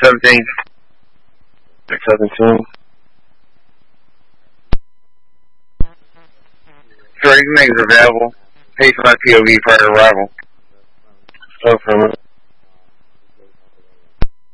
17. 617. Sure, you can make it available. Pay for my POV prior to arrival. So from